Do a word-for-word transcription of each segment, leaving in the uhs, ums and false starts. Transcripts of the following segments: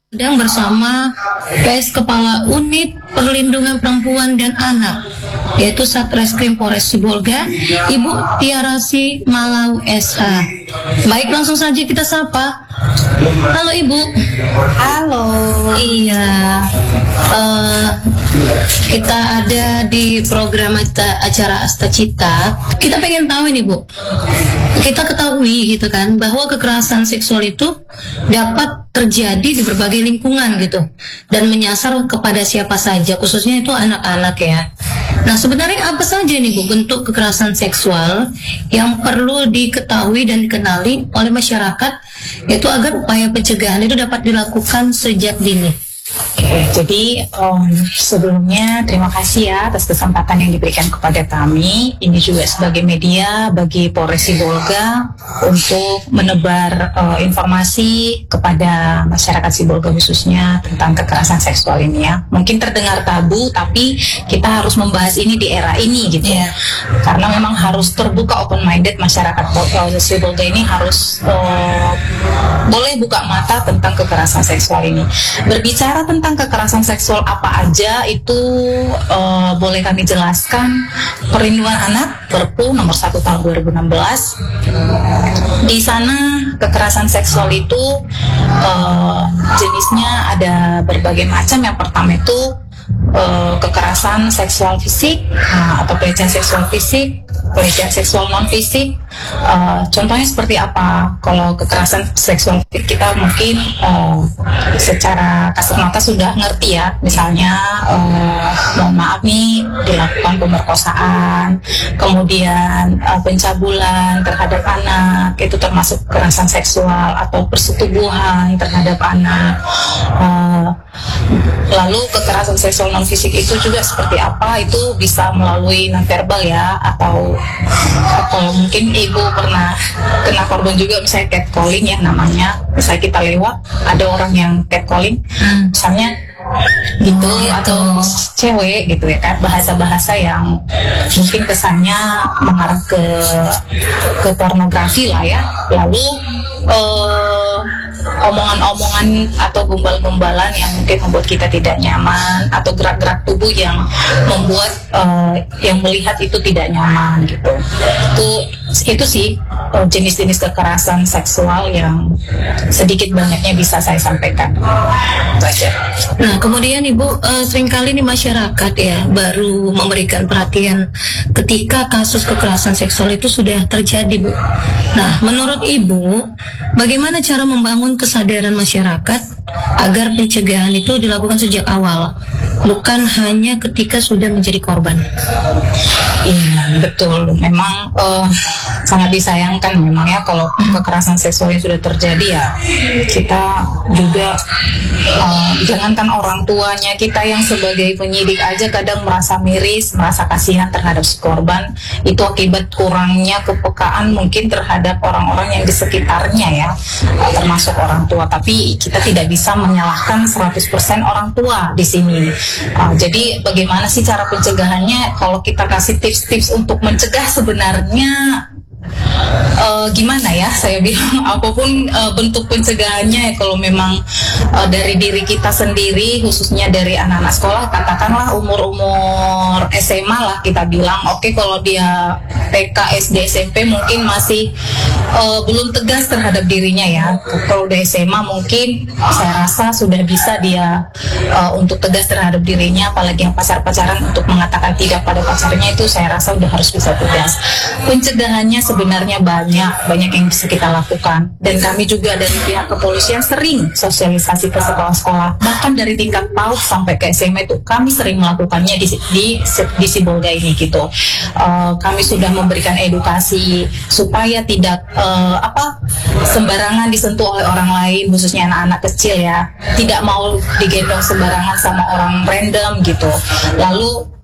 Sedang bersama P S Kepala Unit Perlindungan Perempuan dan Anak, yaitu Satreskrim Polres Sibolga, Ibu Tiarasi Malau S H. Baik, langsung saja kita sapa. Halo Ibu. Halo. Iya, uh, kita ada di program kita, acara Asta Cita. Kita pengen tahu ini Bu, kita ketahui gitu kan bahwa kekerasan seksual itu dapat terjadi di berbagai lingkungan gitu, dan menyasar kepada siapa saja, khususnya itu anak-anak ya. Nah, sebenarnya apa saja nih Bu bentuk kekerasan seksual yang perlu diketahui dan dikenali oleh masyarakat, yaitu agar upaya pencegahan itu dapat dilakukan sejak dini? Oke, jadi um, sebelumnya terima kasih ya atas kesempatan yang diberikan kepada kami. Ini juga sebagai media bagi Polres Sibolga untuk menebar uh, informasi kepada masyarakat Sibolga khususnya tentang kekerasan seksual ini ya. Mungkin terdengar tabu, tapi kita harus membahas ini di era ini gitu ya. Karena memang harus terbuka, open minded, masyarakat Sibolga ini harus uh, boleh buka mata tentang kekerasan seksual ini. Berbicara tentang kekerasan seksual apa aja itu uh, boleh kami jelaskan. Perlindungan Anak Perpu nomor satu tahun dua ribu enam belas. Di sana kekerasan seksual itu uh, jenisnya ada berbagai macam. Yang pertama itu uh, kekerasan seksual fisik, nah, atau pelecehan seksual fisik, pelecehan seksual non fisik. Uh, contohnya seperti apa? Kalau kekerasan seksual fisik kita mungkin uh, secara kasat mata sudah ngerti ya. Misalnya uh, mohon maaf nih, dilakukan pemerkosaan, kemudian uh, pencabulan terhadap anak, itu termasuk kekerasan seksual, atau persetubuhan terhadap anak. Uh, lalu kekerasan seksual non fisik itu juga seperti apa? Itu bisa melalui non verbal ya, atau atau mungkin ibu pernah kena korban juga, misalnya catcalling ya namanya. Misalnya kita lewat ada orang yang catcalling, hmm. misalnya gitu, oh, atau cewek gitu ya kan, bahasa-bahasa yang mungkin kesannya mengarah ke ke pornografi lah ya. Lalu uh, omongan-omongan atau gombal-gombalan yang mungkin membuat kita tidak nyaman, atau gerak-gerak tubuh yang membuat uh, yang melihat itu tidak nyaman gitu. Itu itu sih uh, jenis-jenis kekerasan seksual yang sedikit banyaknya bisa saya sampaikan. Baca. Nah, kemudian Ibu, uh, seringkali nih masyarakat ya baru memberikan perhatian ketika kasus kekerasan seksual itu sudah terjadi, Bu. Nah, menurut Ibu, bagaimana cara membangun kesadaran masyarakat agar pencegahan itu dilakukan sejak awal, bukan hanya ketika sudah menjadi korban? Iya, betul. Memang uh, sangat disayangkan memang ya kalau kekerasan seksual yang sudah terjadi ya. Kita juga uh, jangankan orang tuanya, kita yang sebagai penyidik aja kadang merasa miris, merasa kasihan terhadap si korban. Itu akibat kurangnya kepekaan mungkin terhadap orang-orang yang di sekitarnya ya, uh, termasuk orang tua. Tapi kita tidak bisa menyalahkan seratus persen orang tua di sini. Uh, jadi bagaimana sih cara pencegahannya? Kalau kita kasih tips-tips untuk mencegah, sebenarnya uh, gimana ya, saya bilang apapun uh, bentuk pencegahannya ya, kalau memang uh, dari diri kita sendiri, khususnya dari anak-anak sekolah, katakanlah umur-umur S M A lah kita bilang, oke okay, kalau dia T K, S D, S M P mungkin masih uh, belum tegas terhadap dirinya ya. Kalau udah S M A mungkin saya rasa sudah bisa dia uh, untuk tegas terhadap dirinya, apalagi yang pacar-pacaran, untuk mengatakan tidak pada pacarnya itu saya rasa udah harus bisa tegas. Pencegahannya sebenarnya banyak, banyak yang bisa kita lakukan, dan kami juga dari pihak kepolisian sering sosialisasi ke sekolah-sekolah, bahkan dari tingkat PAUD sampai ke S M A itu kami sering melakukannya di di, di Sibolga ini gitu. Uh, kami sudah memberikan edukasi supaya tidak uh, apa sembarangan disentuh oleh orang lain, khususnya anak-anak kecil ya, tidak mau digendong sembarangan sama orang random gitu. Lalu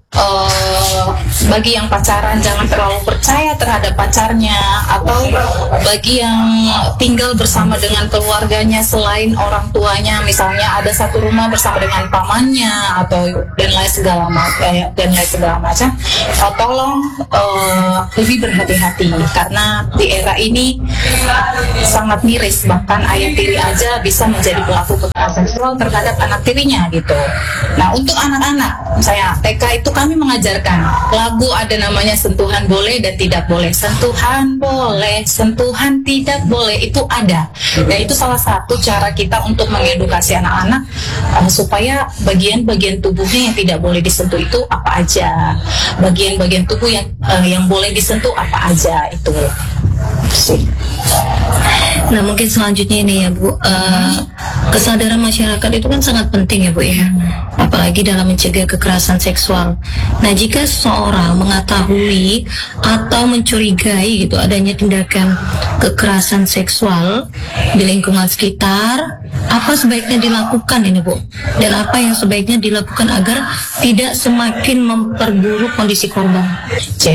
eh, bagi yang pacaran jangan terlalu percaya terhadap pacarnya, atau bagi yang tinggal bersama dengan keluarganya selain orang tuanya, misalnya ada satu rumah bersama dengan pamannya atau dan lain segala macam dan lain segala macam, eh, tolong eh, lebih berhati-hati karena di era ini sangat miris, bahkan ayah tiri aja bisa menjadi pelaku kekerasan seksual terhadap anak tirinya gitu. Nah, untuk anak-anak, saya T K itu kami mengajarkan lagu ada namanya sentuhan boleh dan tidak boleh. Sentuhan boleh, sentuhan tidak boleh, itu ada. Dan itu salah satu cara kita untuk mengedukasi anak-anak uh, supaya bagian-bagian tubuhnya yang tidak boleh disentuh itu apa aja, bagian-bagian tubuh yang uh, yang boleh disentuh apa aja itu. Sih. Nah, mungkin selanjutnya ini ya Bu, uh, kesadaran masyarakat itu kan sangat penting ya Bu ya, apalagi dalam mencegah kekerasan seksual. Nah, jika seseorang mengetahui atau mencurigai gitu adanya tindakan kekerasan seksual di lingkungan sekitar, apa sebaiknya dilakukan ini Bu? Dan apa yang sebaiknya dilakukan agar tidak semakin memperburuk kondisi korban?